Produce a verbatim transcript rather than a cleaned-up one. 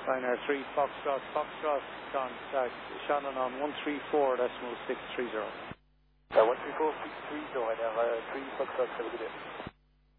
Ryanair three, Foxtrot, Foxtrot, contact Shannon on one three four decimal six three zero. Uh, one three four six three zero, Ryanair uh, three, Foxtrot, have a good day.